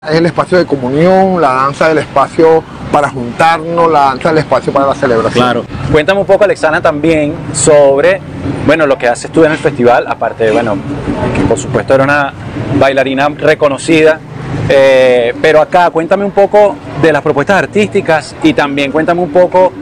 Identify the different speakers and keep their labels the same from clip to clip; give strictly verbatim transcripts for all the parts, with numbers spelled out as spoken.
Speaker 1: Es el espacio de comunión, la danza del espacio para juntarnos, la danza del espacio para la celebración.
Speaker 2: Claro. Cuéntame un poco, Alexana, también sobre, bueno, lo que haces tú en el festival, aparte de, bueno, que por supuesto era una bailarina reconocida, eh, pero acá cuéntame un poco de las propuestas artísticas y también cuéntame un poco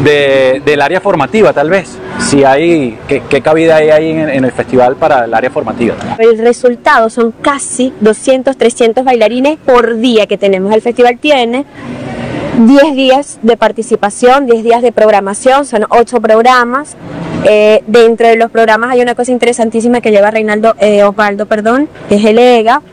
Speaker 2: de, del área formativa, tal vez, si hay, qué, qué cabida hay ahí en, en el festival para el área formativa.
Speaker 3: El resultado son casi doscientos, trescientos bailarines por día que tenemos. El festival tiene diez días de participación, diez días de programación, son ocho programas. Eh, dentro de los programas hay una cosa interesantísima que lleva Reinaldo, eh, Osvaldo, perdón, que es el E G A,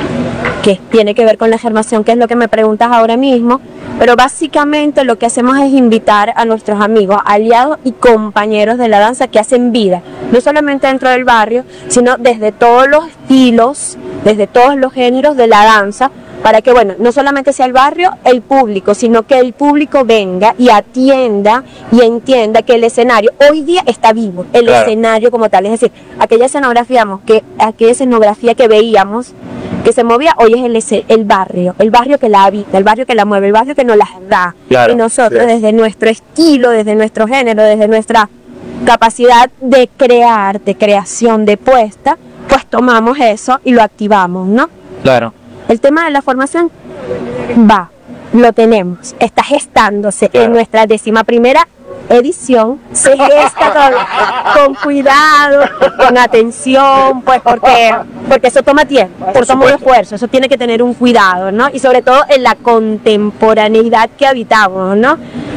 Speaker 3: que tiene que ver con la germación, que es lo que me preguntas ahora mismo. Pero básicamente lo que hacemos es invitar a nuestros amigos, aliados y compañeros de la danza que hacen vida, no solamente dentro del barrio, sino desde todos los estilos, desde todos los géneros de la danza, para que, bueno, no solamente sea el barrio, el público, sino que el público venga y atienda y entienda que el escenario hoy día está vivo, el claro. escenario como tal, es decir, aquella escenografía que, aquella escenografía que veíamos, que se movía, hoy es el, el barrio, el barrio que la habita, el barrio que la mueve, el barrio que nos las da. Claro, y nosotros sí. desde nuestro estilo, desde nuestro género, desde nuestra capacidad de crear, de creación, de puesta, pues tomamos eso y lo activamos, ¿no? Claro. El tema de la formación va, lo tenemos, está gestándose claro. en nuestra décima primera edición, se gesta con, con cuidado, con atención, pues porque, porque eso toma tiempo, eso toma un esfuerzo, eso tiene que tener un cuidado, ¿no? Y sobre todo en la contemporaneidad que habitamos, ¿no?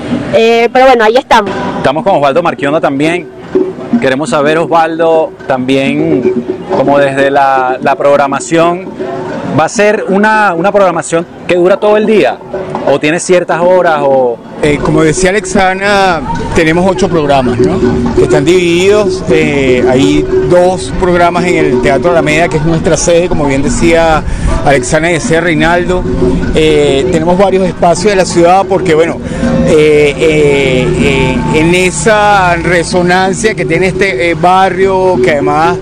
Speaker 3: Eh, pero bueno, ahí estamos.
Speaker 2: Estamos con Osvaldo Marchionda también. Queremos saber, Osvaldo, también como desde la, la programación, ¿va a ser una, una programación que dura todo el día? ¿O tiene ciertas horas? O...
Speaker 4: Eh, como decía Alexana, tenemos ocho programas, ¿no? Que están divididos. Eh, hay dos programas en el Teatro Alameda, que es nuestra sede, como bien decía Alexana y decía Reinaldo. Eh, tenemos varios espacios de la ciudad porque, bueno, eh, eh, eh, en esa resonancia que tiene este eh, barrio, que además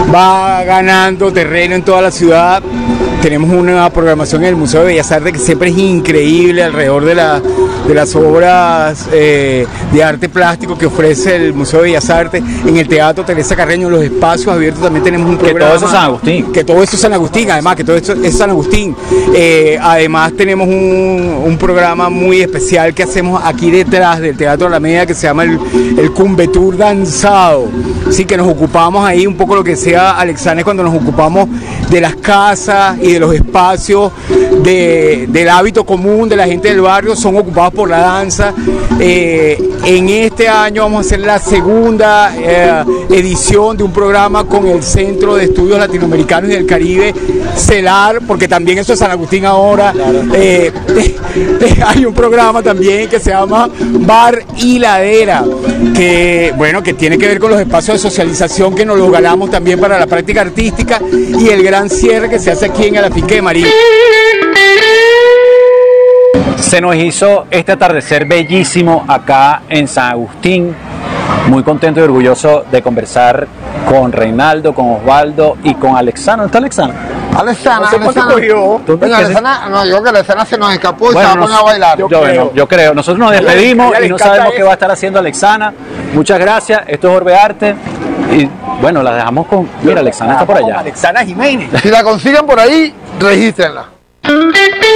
Speaker 4: va ganando terreno en toda la ciudad, tenemos una programación en el Museo de Bellas Artes que siempre es increíble alrededor de, la, de las obras eh, de arte plástico que ofrece el Museo de Bellas Artes. En el Teatro Teresa Carreño, los espacios abiertos, también tenemos un programa.
Speaker 2: Que todo eso es San Agustín.
Speaker 4: Que todo eso es San Agustín, además, que todo esto es San Agustín. Eh, además tenemos un, un programa muy especial que hacemos aquí detrás del Teatro Alameda que se llama el, el Cumbetur Danzado. Sí, que nos ocupamos ahí un poco lo que sea Alexana, cuando nos ocupamos de las casas y de los espacios de, del hábito común de la gente del barrio, son ocupados por la danza. Eh, en este año vamos a hacer la segunda eh, edición de un programa con el Centro de Estudios Latinoamericanos y del Caribe, CELAR, porque también eso es San Agustín ahora. Claro. Eh, eh, eh, hay un programa también que se llama Bar y Ladera, que, bueno, que tiene que ver con los espacios de socialización que nos los ganamos también para la práctica artística, y el gran cierre que se hace aquí en Alafique de María.
Speaker 2: Se nos hizo este atardecer bellísimo acá en San Agustín. Muy contento y orgulloso de conversar con Reinaldo, con Osvaldo y con Alexana. ¿Dónde está Alexana?
Speaker 1: Alexana,
Speaker 2: no sé
Speaker 1: Alexana.
Speaker 2: Venga,
Speaker 1: Alexana, no, yo creo que Alexana se nos escapó y bueno, se va a poner a bailar.
Speaker 2: Yo, yo, creo. yo creo. Nosotros nos despedimos y no sabemos qué va a estar haciendo Alexana. Muchas gracias. Esto es Orbe Arte. Y bueno, la dejamos con... Mira, Alexana está por allá.
Speaker 4: Alexana Jiménez.
Speaker 1: Si la consiguen por ahí, regístrenla.